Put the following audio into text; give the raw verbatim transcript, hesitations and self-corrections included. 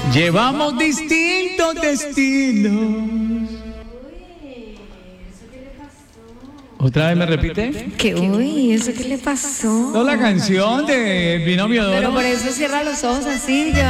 Llevamos distintos destinos. ¿Otra vez me repite? Que uy, ¿eso qué le pasó? No, la canción del binomio de oro. Pero por eso cierra los ojos así, ya.